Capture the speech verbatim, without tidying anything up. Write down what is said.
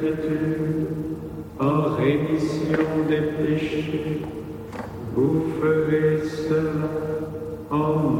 béatitude, en rémission des péchés, vous ferez cela en